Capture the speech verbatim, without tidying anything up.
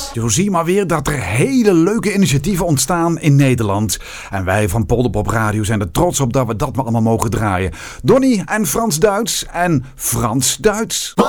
Zo zie je maar weer dat er hele leuke initiatieven ontstaan in Nederland. En wij van Polderpop Radio zijn er trots op dat we dat maar allemaal mogen draaien. Donnie en Frans Duits en Frans Duits.